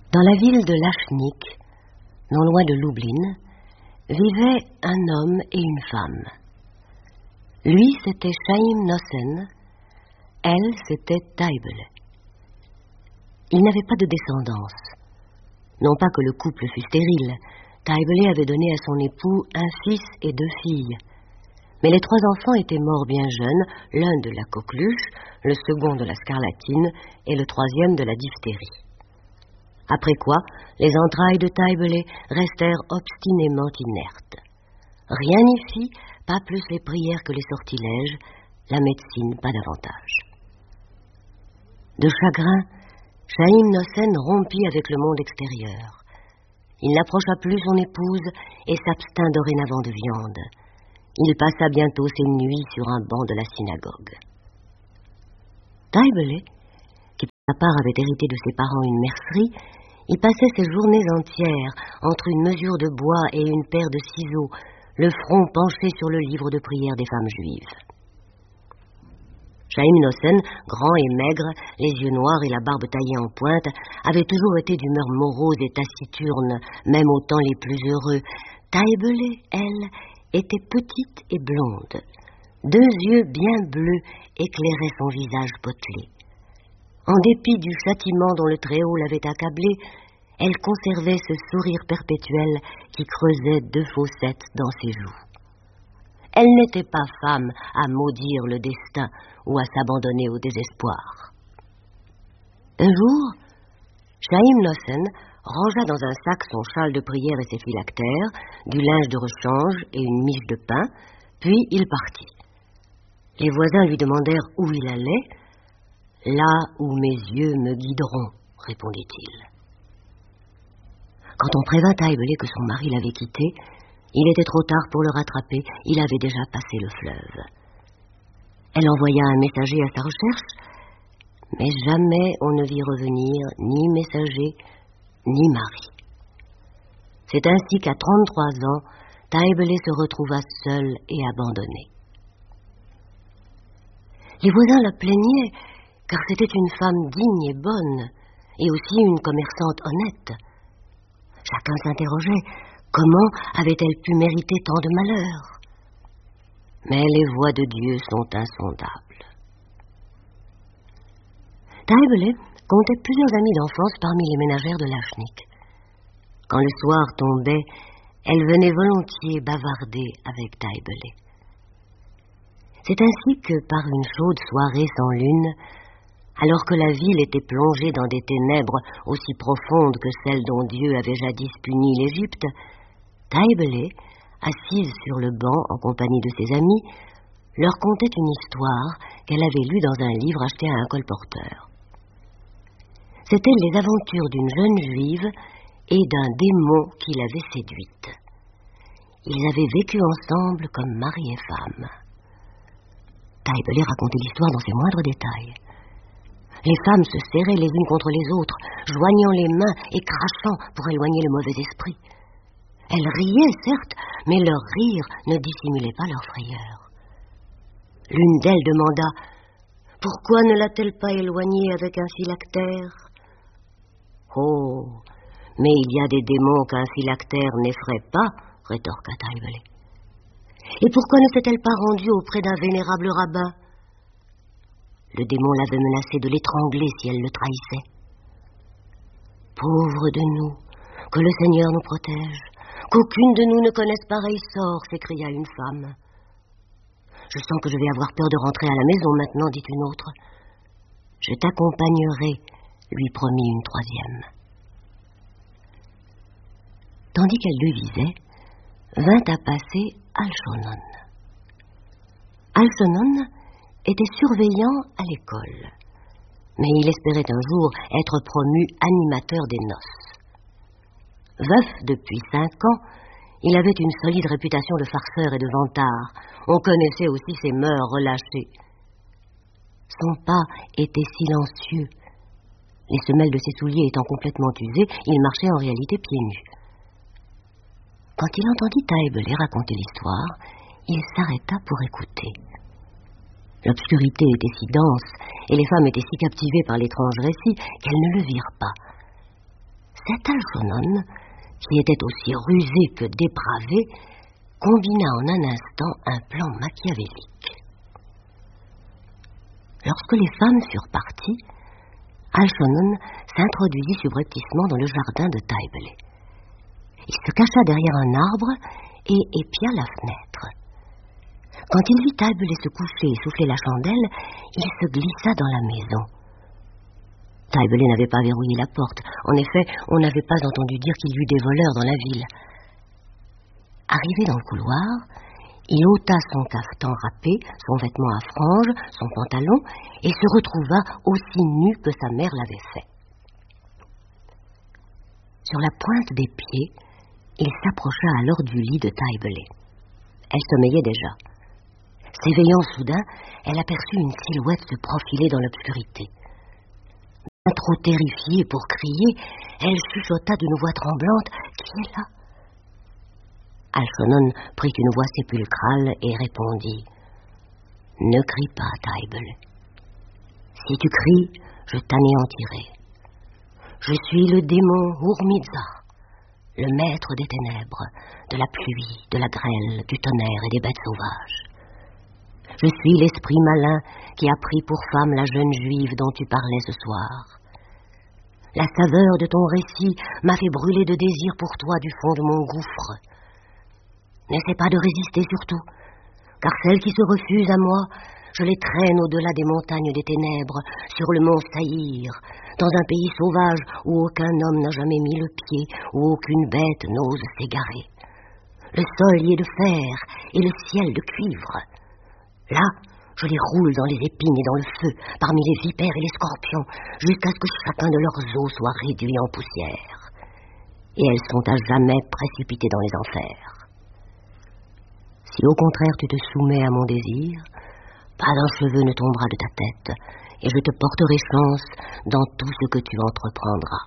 Dans la ville de Lachnik, non loin de Lublin, vivaient un homme et une femme. Lui, c'était Chaim Nossen, elle, c'était Taibele. Ils n'avaient pas de descendance. Non pas que le couple fût stérile, Taibele avait donné à son époux un fils et 2 filles. Mais les 3 enfants étaient morts bien jeunes, l'un de la coqueluche, le second de la scarlatine et le 3e de la diphtérie. Après quoi, les entrailles de Taibele restèrent obstinément inertes. Rien n'y fit, pas plus les prières que les sortilèges, la médecine pas davantage. De chagrin, Chaim Nossen rompit avec le monde extérieur. Il n'approcha plus son épouse et s'abstint dorénavant de viande. Il passa bientôt ses nuits sur un banc de la synagogue. Taibele, qui pour sa part avait hérité de ses parents une mercerie, y passait ses journées entières entre une mesure de bois et une paire de ciseaux, le front penché sur le livre de prière des femmes juives. Chaim Nossen, grand et maigre, les yeux noirs et la barbe taillée en pointe, avait toujours été d'humeur morose et taciturne, même aux temps les plus heureux. Taibele, elle, était petite et blonde. 2 yeux bien bleus éclairaient son visage potelé. En dépit du châtiment dont le Très-Haut l'avait accablée, elle conservait ce sourire perpétuel qui creusait 2 fossettes dans ses joues. Elle n'était pas femme à maudire le destin ou à s'abandonner au désespoir. Un jour, Chaim Nossen rangea dans un sac son châle de prière et ses phylactères, du linge de rechange et une miche de pain, puis il partit. Les voisins lui demandèrent où il allait. « Là où mes yeux me guideront », répondit-il. Quand on prévint Taibele que son mari l'avait quitté, il était trop tard pour le rattraper, il avait déjà passé le fleuve. Elle envoya un messager à sa recherche, mais jamais on ne vit revenir ni messager, ni mari. C'est ainsi qu'à 33 ans, Taibele se retrouva seule et abandonnée. Les voisins la plaignaient, car c'était une femme digne et bonne, et aussi une commerçante honnête. Chacun s'interrogeait, comment avait-elle pu mériter tant de malheur? Mais les voies de Dieu sont insondables. Taibele comptait plusieurs amis d'enfance parmi les ménagères de Lachnik. Quand le soir tombait, elle venait volontiers bavarder avec Taibele. C'est ainsi que, par une chaude soirée sans lune, alors que la ville était plongée dans des ténèbres aussi profondes que celles dont Dieu avait jadis puni l'Égypte, Taibele, assise sur le banc en compagnie de ses amis, leur contait une histoire qu'elle avait lue dans un livre acheté à un colporteur. C'étaient les aventures d'une jeune juive et d'un démon qui l'avait séduite. Ils avaient vécu ensemble comme mari et femme. Taibele racontait l'histoire dans ses moindres détails. Les femmes se serraient les unes contre les autres, joignant les mains et crachant pour éloigner le mauvais esprit. Elles riaient, certes, mais leur rire ne dissimulait pas leur frayeur. L'une d'elles demanda « Pourquoi ne l'a-t-elle pas éloignée avec un phylactère ?»« Oh, mais il y a des démons qu'un phylactère n'effraie pas, » rétorqua Taibele. « Et pourquoi ne s'est-elle pas rendue auprès d'un vénérable rabbin ?» Le démon l'avait menacée de l'étrangler si elle le trahissait. « Pauvre de nous, que le Seigneur nous protège, qu'aucune de nous ne connaisse pareil sort, » s'écria une femme. « Je sens que je vais avoir peur de rentrer à la maison maintenant, dit une autre. Je t'accompagnerai, lui promit une 3e. Tandis qu'elle le visait, vint à passer Alchonon. Alchonon était surveillant à l'école, mais il espérait un jour être promu animateur des noces. Veuf depuis 5 ans, il avait une solide réputation de farceur et de vantard. On connaissait aussi ses mœurs relâchées. Son pas était silencieux. Les semelles de ses souliers étant complètement usées, il marchait en réalité pieds nus. Quand il entendit Taibele raconter l'histoire, il s'arrêta pour écouter. L'obscurité était si dense et les femmes étaient si captivées par l'étrange récit qu'elles ne le virent pas. cet Algernon, qui était aussi rusé que dépravé, combina en un instant un plan machiavélique. Lorsque les femmes furent parties, Algernon s'introduisit subrepticement dans le jardin de Tybeley. Il se cacha derrière un arbre et épia la fenêtre. Quand il vit Tybeley se coucher et souffler la chandelle, il se glissa dans la maison. Tybeley n'avait pas verrouillé la porte. En effet, on n'avait pas entendu dire qu'il y eût des voleurs dans la ville. Arrivé dans le couloir, il ôta son cafetan râpé, son vêtement à franges, son pantalon, et se retrouva aussi nu que sa mère l'avait fait. Sur la pointe des pieds, il s'approcha alors du lit de Tybeley. Elle sommeillait déjà. S'éveillant soudain, elle aperçut une silhouette se profiler dans l'obscurité. Bien trop terrifiée pour crier, elle chuchota d'une voix tremblante « Qui est là ?» Algernon prit une voix sépulcrale et répondit « Ne crie pas, Tybeley. Si tu cries, je t'anéantirai. Je suis le démon Urmiza, le maître des ténèbres, de la pluie, de la grêle, du tonnerre et des bêtes sauvages. Je suis l'esprit malin qui a pris pour femme la jeune juive dont tu parlais ce soir. La saveur de ton récit m'a fait brûler de désir pour toi du fond de mon gouffre. N'essaie pas de résister surtout, car celles qui se refusent à moi, je les traîne au-delà des montagnes des ténèbres, sur le mont Saïr, dans un pays sauvage où aucun homme n'a jamais mis le pied, où aucune bête n'ose s'égarer. Le sol y est de fer et le ciel de cuivre. Là, je les roule dans les épines et dans le feu, parmi les vipères et les scorpions, jusqu'à ce que chacun de leurs os soit réduit en poussière. Et elles sont à jamais précipitées dans les enfers. Si au contraire tu te soumets à mon désir, pas un cheveu ne tombera de ta tête, et je te porterai chance dans tout ce que tu entreprendras.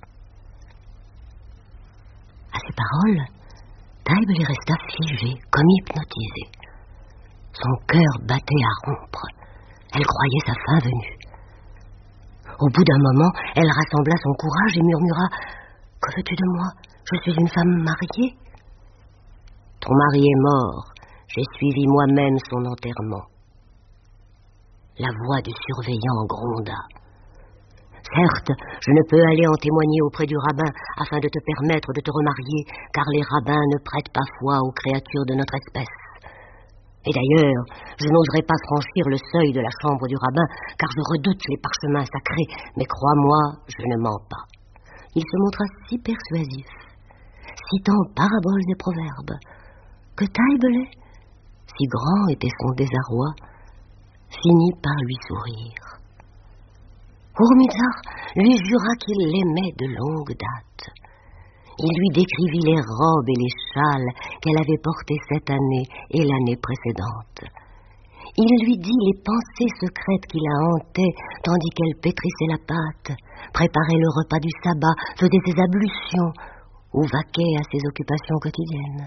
À ces paroles, Tybeley resta figée, comme hypnotisée. Son cœur battait à rompre. Elle croyait sa fin venue. Au bout d'un moment, elle rassembla son courage et murmura « Que veux-tu de moi? Je suis une femme mariée. » « Ton mari est mort. J'ai suivi moi-même son enterrement. » La voix du surveillant gronda. « Certes, je ne peux aller en témoigner auprès du rabbin afin de te permettre de te remarier, car les rabbins ne prêtent pas foi aux créatures de notre espèce. Et d'ailleurs, je n'oserais pas franchir le seuil de la chambre du rabbin, car je redoute les parchemins sacrés, mais crois-moi, je ne mens pas. » Il se montra si persuasif, citant paraboles et proverbes, que Tybeley, si grand était son désarroi, finit par lui sourire. Urmiza lui jura qu'il l'aimait de longue date. Il lui décrivit les robes et les châles qu'elle avait portés cette année et l'année précédente. Il lui dit les pensées secrètes qui la hantaient tandis qu'elle pétrissait la pâte, préparait le repas du sabbat, faisait ses ablutions ou vaquait à ses occupations quotidiennes.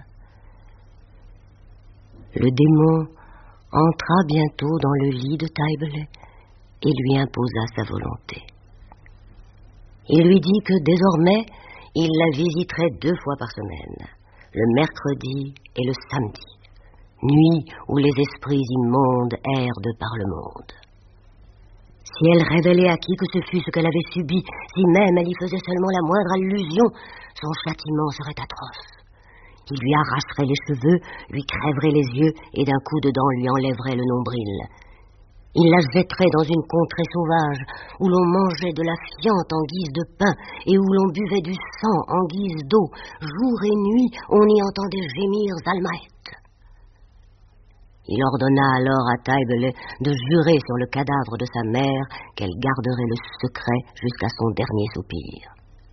Le démon entra bientôt dans le lit de Tybeley et lui imposa sa volonté. Il lui dit que désormais, il la visiterait 2 fois par semaine, le mercredi et le samedi, nuit où les esprits immondes errent de par le monde. Si elle révélait à qui que ce fût ce qu'elle avait subi, si même elle y faisait seulement la moindre allusion, son châtiment serait atroce. Il lui arracherait les cheveux, lui crèverait les yeux et d'un coup de dent lui enlèverait le nombril. Il la jetterait dans une contrée sauvage où l'on mangeait de la fiente en guise de pain et où l'on buvait du sang en guise d'eau. Jour et nuit, on y entendait gémir Zalmaët. Il ordonna alors à Tybeley de jurer sur le cadavre de sa mère qu'elle garderait le secret jusqu'à son dernier soupir.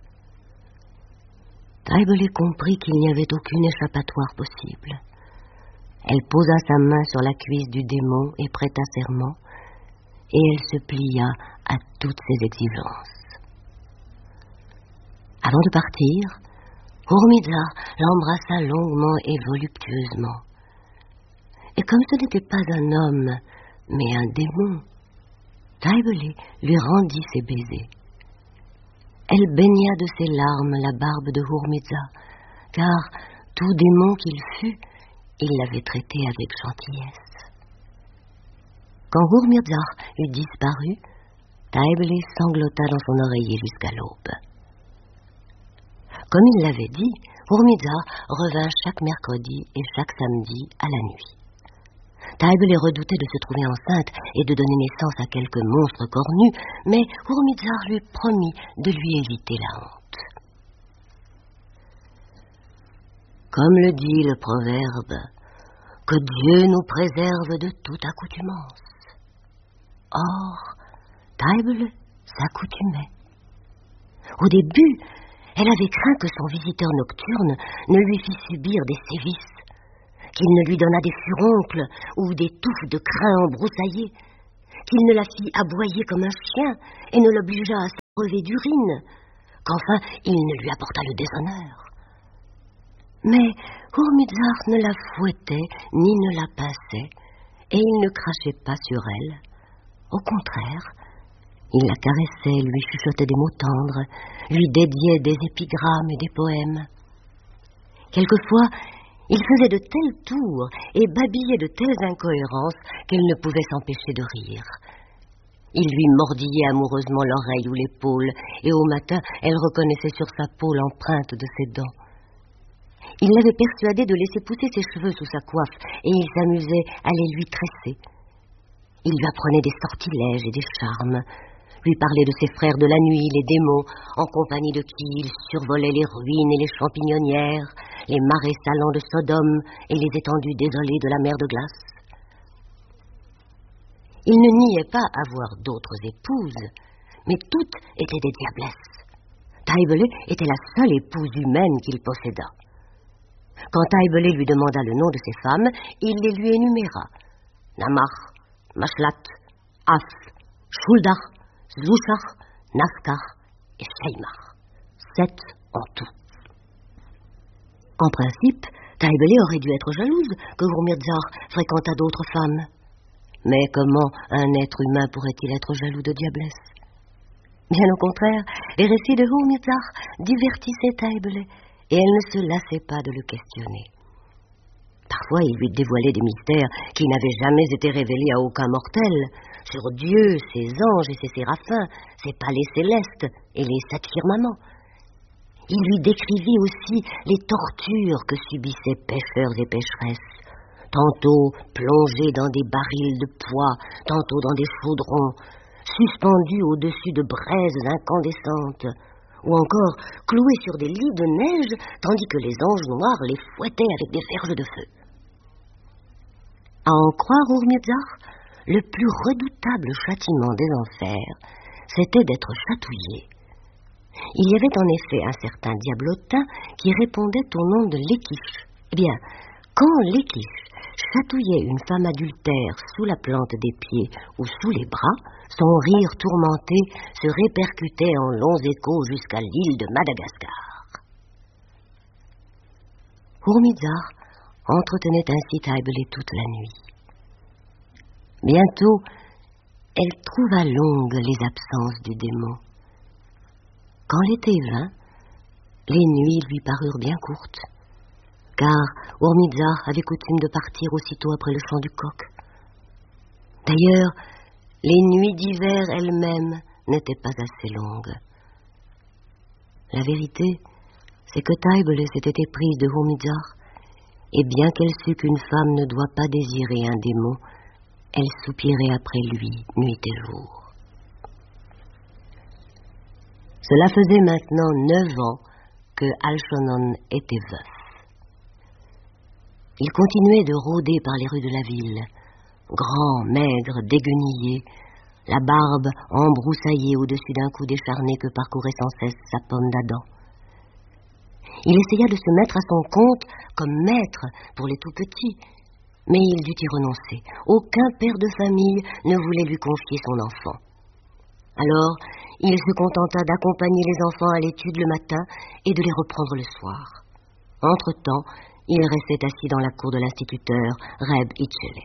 Tybeley comprit qu'il n'y avait aucune échappatoire possible. Elle posa sa main sur la cuisse du démon et prêta serment, et elle se plia à toutes ses exigences. Avant de partir, Urmiza l'embrassa longuement et voluptueusement. Et comme ce n'était pas un homme, mais un démon, Tybeley lui rendit ses baisers. Elle baigna de ses larmes la barbe de Hourmiza, car, tout démon qu'il fût, il l'avait traité avec gentillesse. Quand Hourmirzar eut disparu, Taibele sanglota dans son oreiller jusqu'à l'aube. Comme il l'avait dit, Hourmirzar revint chaque mercredi et chaque samedi à la nuit. Taibele redoutait de se trouver enceinte et de donner naissance à quelque monstre cornu, mais Hourmirzar lui promit de lui éviter la honte. Comme le dit le proverbe, que Dieu nous préserve de toute accoutumance. Or, Taibele s'accoutumait. Au début, elle avait craint que son visiteur nocturne ne lui fît subir des sévices, qu'il ne lui donnât des furoncles ou des touffes de crin embroussaillées, qu'il ne la fît aboyer comme un chien et ne l'obligeât à s'abreuver d'urine, qu'enfin il ne lui apportât le déshonneur. Mais Hourmirzar ne la fouettait ni ne la pinçait, et il ne crachait pas sur elle. Au contraire, il la caressait, lui chuchotait des mots tendres, lui dédiait des épigrammes et des poèmes. Quelquefois, il faisait de tels tours et babillait de telles incohérences qu'elle ne pouvait s'empêcher de rire. Il lui mordillait amoureusement l'oreille ou l'épaule, et au matin, elle reconnaissait sur sa peau l'empreinte de ses dents. Il l'avait persuadée de laisser pousser ses cheveux sous sa coiffe, et il s'amusait à les lui tresser. Il lui apprenait des sortilèges et des charmes, lui parlait de ses frères de la nuit, les démons, en compagnie de qui il survolait les ruines et les champignonnières, les marais salants de Sodome et les étendues désolées de la mer de glace. Il ne niait pas avoir d'autres épouses, mais toutes étaient des diablesses. Taibele était la seule épouse humaine qu'il possédât. Quand Taibele lui demanda le nom de ses femmes, il les lui énuméra. Namar, Mashlat, Af, Shuldar, Zushar, Nafkar et Shaimar. 7 en tout. En principe, Taibele aurait dû être jalouse que Hourmirzar fréquentât d'autres femmes. Mais comment un être humain pourrait-il être jaloux de diablesse? Bien au contraire, les récits de Hourmirzar divertissaient Taibele, et elle ne se lassait pas de le questionner. Parfois, il lui dévoilait des mystères qui n'avaient jamais été révélés à aucun mortel, sur Dieu, ses anges et ses séraphins, ses palais célestes et les 7 firmaments. Il lui décrivit aussi les tortures que subissaient pêcheurs et pêcheresses, tantôt plongés dans des barils de pois, tantôt dans des chaudrons, suspendus au-dessus de braises incandescentes, ou encore cloués sur des lits de neige, tandis que les anges noirs les fouettaient avec des verges de feu. À en croire Hourmirzar, le plus redoutable châtiment des enfers, c'était d'être chatouillé. Il y avait en effet un certain diablotin qui répondait au nom de Léquiche. Eh bien, quand Léquiche chatouillait une femme adultère sous la plante des pieds ou sous les bras, son rire tourmenté se répercutait en longs échos jusqu'à l'île de Madagascar. Hourmirzar entretenait ainsi Taibele toute la nuit. Bientôt, elle trouva longues les absences du démon. Quand l'été vint, les nuits lui parurent bien courtes, car Hourmirzar avait coutume de partir aussitôt après le chant du coq. D'ailleurs, les nuits d'hiver elles-mêmes n'étaient pas assez longues. La vérité, c'est que Taibele s'était éprise de Hourmirzar, et bien qu'elle sût qu'une femme ne doit pas désirer un démon, elle soupirait après lui nuit et jour. Cela faisait maintenant 9 ans que Alchonon était veuf. Il continuait de rôder par les rues de la ville, grand, maigre, déguenillé, la barbe embroussaillée au-dessus d'un cou décharné que parcourait sans cesse sa pomme d'Adam. Il essaya de se mettre à son compte comme maître pour les tout-petits, mais il dut y renoncer. Aucun père de famille ne voulait lui confier son enfant. Alors, il se contenta d'accompagner les enfants à l'étude le matin et de les reprendre le soir. Entre-temps, il restait assis dans la cour de l'instituteur, Reb Itchele.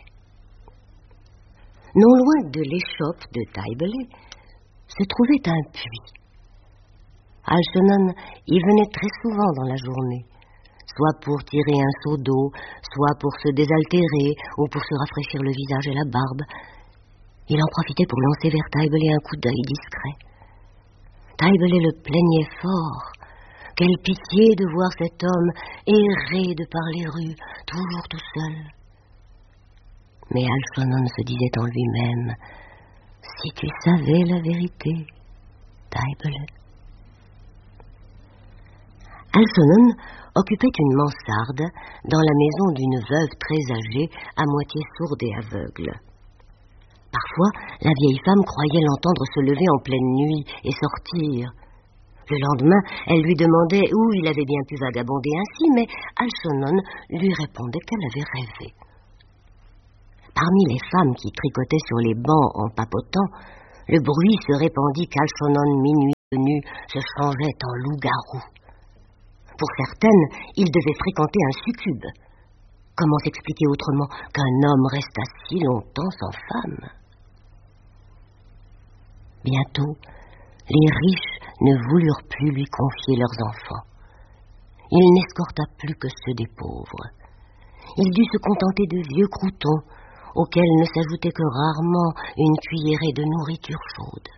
Non loin de l'échoppe de Taibele se trouvait un puits. Algernon y venait très souvent dans la journée, soit pour tirer un seau d'eau, soit pour se désaltérer ou pour se rafraîchir le visage et la barbe. Il en profitait pour lancer vers Taibele un coup d'œil discret. Taibele le plaignait fort. Quelle pitié de voir cet homme errer de par les rues, toujours tout seul. Mais Algernon se disait en lui-même, « Si tu savais la vérité, Taibele. » Algernon occupait une mansarde dans la maison d'une veuve très âgée, à moitié sourde et aveugle. Parfois, la vieille femme croyait l'entendre se lever en pleine nuit et sortir. Le lendemain, elle lui demandait où il avait bien pu vagabonder ainsi, mais Algernon lui répondait qu'elle avait rêvé. Parmi les femmes qui tricotaient sur les bancs en papotant, le bruit se répandit qu'Algernon, minuit venu, se changeait en loup-garou. Pour certaines, il devait fréquenter un succube. Comment s'expliquer autrement qu'un homme resta si longtemps sans femme? Bientôt, les riches ne voulurent plus lui confier leurs enfants. Il n'escorta plus que ceux des pauvres. Il dut se contenter de vieux croutons, auxquels ne s'ajoutait que rarement une cuillerée de nourriture chaude.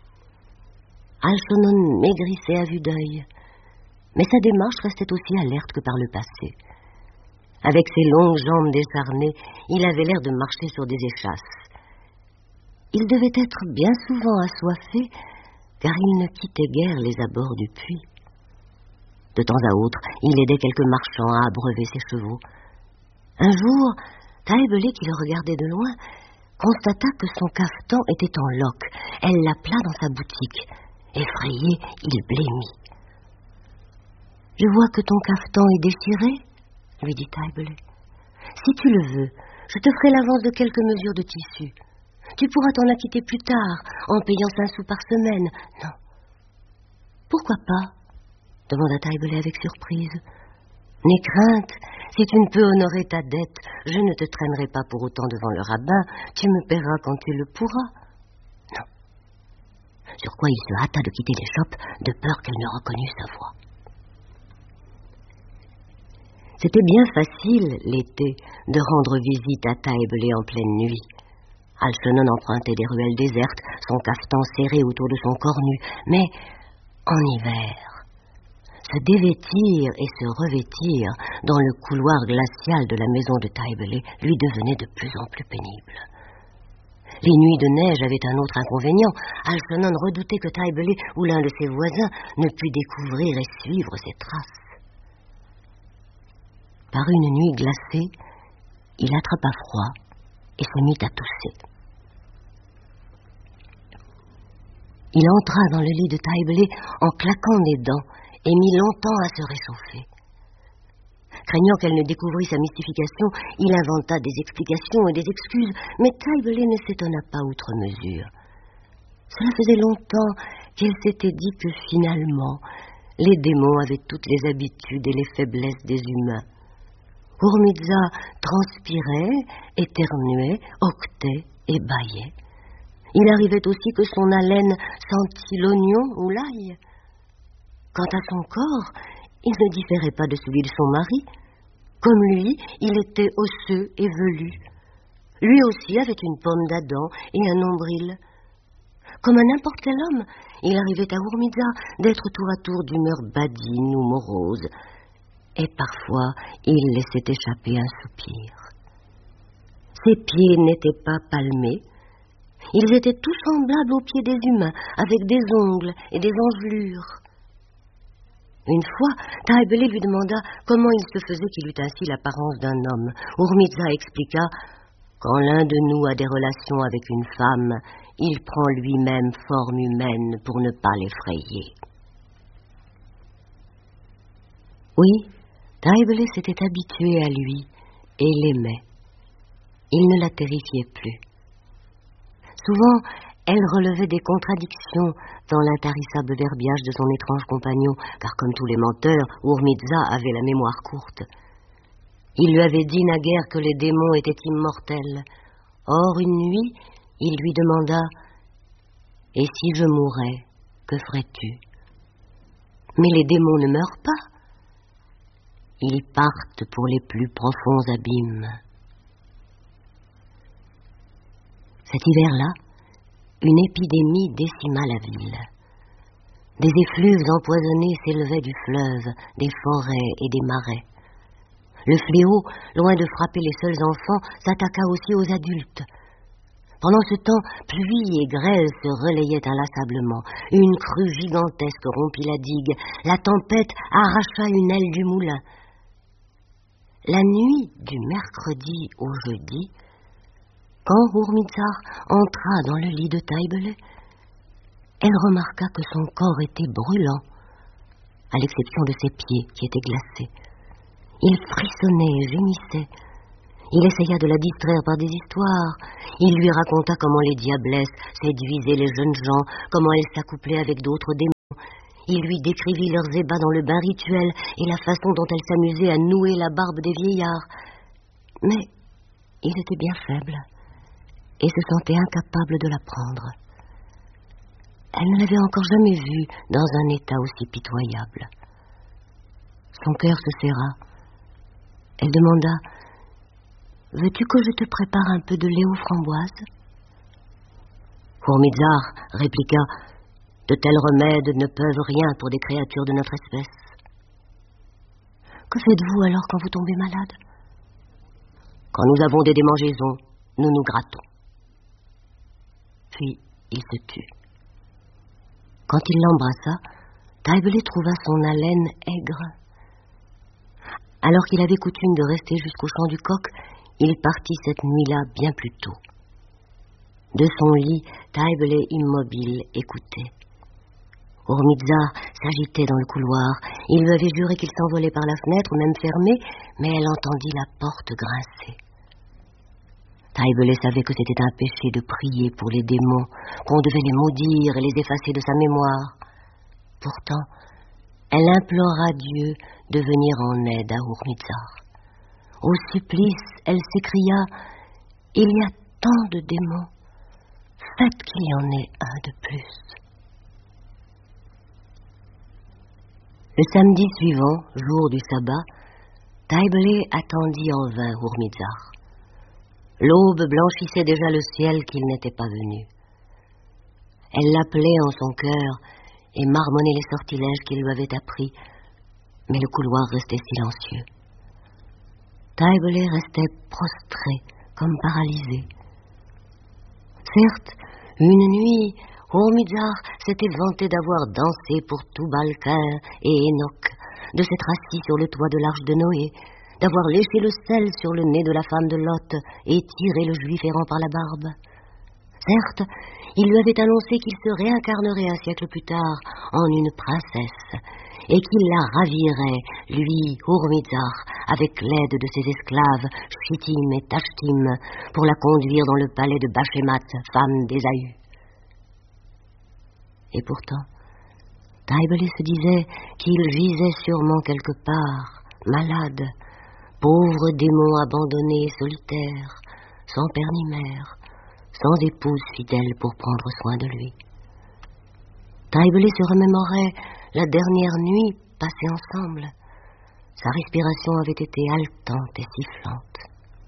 Algernon maigrissait à vue d'œil, mais sa démarche restait aussi alerte que par le passé. Avec ses longues jambes décharnées, il avait l'air de marcher sur des échasses. Il devait être bien souvent assoiffé, car il ne quittait guère les abords du puits. De temps à autre, il aidait quelques marchands à abreuver ses chevaux. Un jour, Taibele, qui le regardait de loin, constata que son cafetan était en loques. Elle l'appela dans sa boutique. Effrayé, il blêmit. « Je vois que ton cafetan est déchiré, » lui dit Taibele. « Si tu le veux, je te ferai l'avance de quelques mesures de tissu. Tu pourras t'en acquitter plus tard, en payant 5 sous par semaine. » « Non. »« Pourquoi pas ?» demanda Taibele avec surprise. « N'aie crainte, si tu ne peux honorer ta dette, je ne te traînerai pas pour autant devant le rabbin, tu me paieras quand tu le pourras. » Non. Sur quoi il se hâta de quitter l'échoppe, de peur qu'elle ne reconnût sa voix. C'était bien facile, l'été, de rendre visite à Taibele en pleine nuit. Algernon empruntait des ruelles désertes, son cafetan serré autour de son corps nu, mais en hiver, se dévêtir et se revêtir dans le couloir glacial de la maison de Taibele lui devenait de plus en plus pénible. Les nuits de neige avaient un autre inconvénient. Algernon redoutait que Taibele ou l'un de ses voisins ne pût découvrir et suivre ses traces. Par une nuit glacée, il attrapa froid et se mit à tousser. Il entra dans le lit de Taibele en claquant des dents et mit longtemps à se réchauffer. Craignant qu'elle ne découvrît sa mystification, il inventa des explications et des excuses, mais Taibele ne s'étonna pas outre mesure. Cela faisait longtemps qu'elle s'était dit que finalement, les démons avaient toutes les habitudes et les faiblesses des humains. Hourmiza transpirait, éternuait, octait et bâillait. Il arrivait aussi que son haleine sentît l'oignon ou l'ail. Quant à son corps, il ne différait pas de celui de son mari. Comme lui, il était osseux et velu. Lui aussi avait une pomme d'Adam et un nombril. Comme à n'importe quel homme, il arrivait à Hourmiza d'être tour à tour d'humeur badine ou morose. Et parfois, il laissait échapper un soupir. Ses pieds n'étaient pas palmés. Ils étaient tous semblables aux pieds des humains, avec des ongles et des engelures. Une fois, Taibele lui demanda comment il se faisait qu'il eût ainsi l'apparence d'un homme. Hourmiza expliqua « Quand l'un de nous a des relations avec une femme, il prend lui-même forme humaine pour ne pas l'effrayer. » Oui, Taibele s'était habitué à lui et l'aimait. Il ne la terrifiait plus. Souvent, elle relevait des contradictions dans l'intarissable verbiage de son étrange compagnon, car comme tous les menteurs, Hourmiza avait la mémoire courte. Il lui avait dit naguère que les démons étaient immortels. Or, une nuit, il lui demanda « Et si je mourais, que ferais-tu » Mais les démons ne meurent pas. Ils partent pour les plus profonds abîmes. Cet hiver-là, une épidémie décima la ville. Des effluves empoisonnés s'élevaient du fleuve, des forêts et des marais. Le fléau, loin de frapper les seuls enfants, s'attaqua aussi aux adultes. Pendant ce temps, pluie et grêle se relayaient inlassablement. Une crue gigantesque rompit la digue. La tempête arracha une aile du moulin. La nuit du mercredi au jeudi, quand Hurmizar entra dans le lit de Taibele, elle remarqua que son corps était brûlant, à l'exception de ses pieds qui étaient glacés. Il frissonnait et gémissait. Il essaya de la distraire par des histoires. Il lui raconta comment les diablesses séduisaient les jeunes gens, comment elles s'accouplaient avec d'autres démons. Il lui décrivit leurs ébats dans le bain rituel et la façon dont elles s'amusaient à nouer la barbe des vieillards. Mais il était bien faible et se sentait incapable de l'apprendre. Elle ne l'avait encore jamais vu dans un état aussi pitoyable. Son cœur se serra. Elle demanda: « Veux-tu que je te prépare un peu de lait aux framboises ?» Hurmizar répliqua: « De tels remèdes ne peuvent rien pour des créatures de notre espèce. » « Que faites-vous alors quand vous tombez malade ?»« Quand nous avons des démangeaisons, nous nous grattons. » Puis il se tut. Quand il l'embrassa, Taibele trouva son haleine aigre. Alors qu'il avait coutume de rester jusqu'au chant du coq, il partit cette nuit-là bien plus tôt. De son lit, Taibele, immobile, écoutait. Hurmizar s'agitait dans le couloir. Il lui avait juré qu'il s'envolait par la fenêtre, même fermée, mais elle entendit la porte grincer. Taibele savait que c'était un péché de prier pour les démons, qu'on devait les maudire et les effacer de sa mémoire. Pourtant, elle implora Dieu de venir en aide à Hurmizar. Au supplice, elle s'écria: « Il y a tant de démons, faites qu'il y en ait un de plus. » Le samedi suivant, jour du sabbat, Taibele attendit en vain Hurmizar. L'aube blanchissait déjà le ciel qu'il n'était pas venu. Elle l'appelait en son cœur et marmonnait les sortilèges qu'il lui avait appris, mais le couloir restait silencieux. Taibele restait prostré, comme paralysé. Certes, une nuit, Hurmizar s'était vanté d'avoir dansé pour Tubal-Cain et Enoch, de s'être assis sur le toit de l'arche de Noé, d'avoir léché le sel sur le nez de la femme de Lot et tiré le juif errant par la barbe. Certes, il lui avait annoncé qu'il se réincarnerait un siècle plus tard en une princesse et qu'il la ravirait, lui, Hurmizar, avec l'aide de ses esclaves, Shittim et Tashtim, pour la conduire dans le palais de Bashemat, femme d'Ésaü. Et pourtant, Taibele se disait qu'il gisait sûrement quelque part, malade, pauvre démon abandonné et solitaire, sans père ni mère, sans épouse fidèle pour prendre soin de lui. Taibele se remémorait la dernière nuit passée ensemble. Sa respiration avait été haletante et sifflante.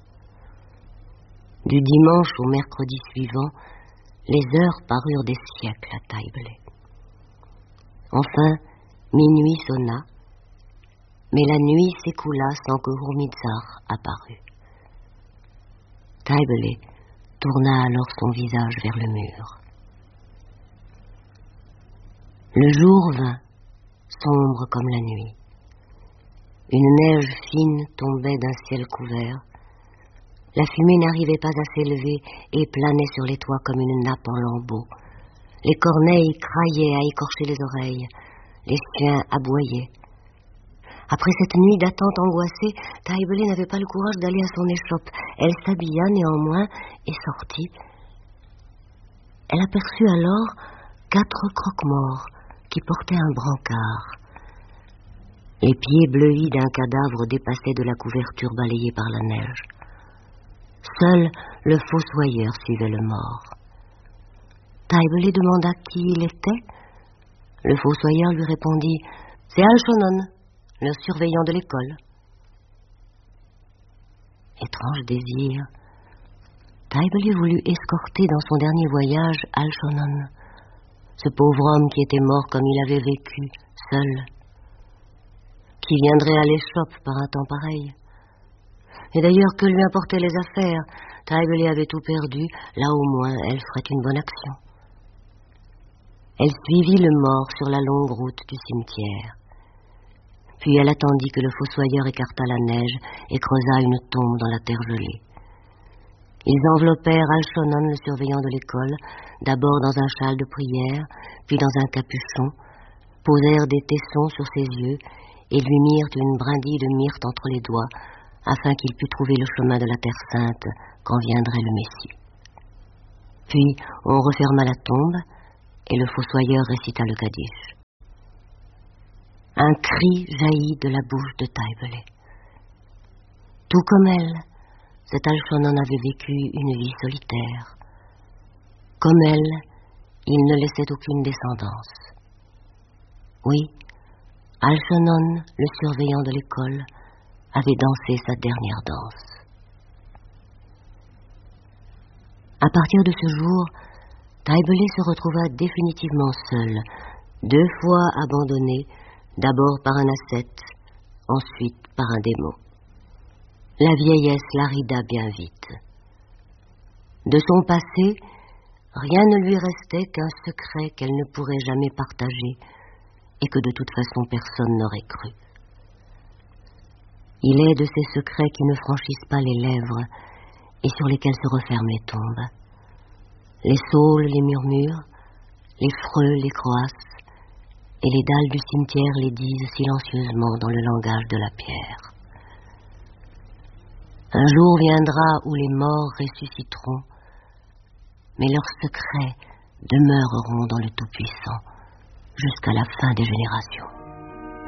Du dimanche au mercredi suivant, les heures parurent des siècles à Taibele. Enfin, minuit sonna, mais la nuit s'écoula sans que Hurmizar apparût. Taibele tourna alors son visage vers le mur. Le jour vint, sombre comme la nuit. Une neige fine tombait d'un ciel couvert. La fumée n'arrivait pas à s'élever et planait sur les toits comme une nappe en lambeaux. Les corneilles craillaient à écorcher les oreilles. Les chiens aboyaient. Après cette nuit d'attente angoissée, Taibele n'avait pas le courage d'aller à son échoppe. Elle s'habilla néanmoins et sortit. Elle aperçut alors 4 croque-morts qui portaient un brancard. Les pieds bleuis d'un cadavre dépassaient de la couverture balayée par la neige. Seul le fossoyeur suivait le mort. Taibele demanda qui il était. Le fossoyeur lui répondit: C'est Algernon, le surveillant de l'école. Étrange désir. Tybalt voulut escorter dans son dernier voyage Algernon, ce pauvre homme qui était mort comme il avait vécu, seul. Qui viendrait à l'échoppe par un temps pareil? Et d'ailleurs, que lui importaient les affaires? Tybalt avait tout perdu, là au moins elle ferait une bonne action. Elle suivit le mort sur la longue route du cimetière. Puis elle attendit que le fossoyeur écartât la neige et creusa une tombe dans la terre gelée. Ils enveloppèrent Algernon, le surveillant de l'école, d'abord dans un châle de prière, puis dans un capuchon, posèrent des tessons sur ses yeux et lui mirent une brindille de myrte entre les doigts, afin qu'il pût trouver le chemin de la Terre Sainte quand viendrait le Messie. Puis on referma la tombe, et le fossoyeur récita le Kaddish. Un cri jaillit de la bouche de Tybalt. Tout comme elle, cet Algernon avait vécu une vie solitaire. Comme elle, il ne laissait aucune descendance. Oui, Algernon, le surveillant de l'école, avait dansé sa dernière danse. À partir de ce jour, Tybalt se retrouva définitivement seul, 2 fois abandonné, d'abord par un ascète, ensuite par un démon. La vieillesse l'arrida bien vite. De son passé, rien ne lui restait qu'un secret qu'elle ne pourrait jamais partager et que de toute façon personne n'aurait cru. Il est de ces secrets qui ne franchissent pas les lèvres et sur lesquels se referment les tombes. Les saules les murmurent, les freux les croassent, et les dalles du cimetière les disent silencieusement dans le langage de la pierre. Un jour viendra où les morts ressusciteront, mais leurs secrets demeureront dans le Tout-Puissant jusqu'à la fin des générations.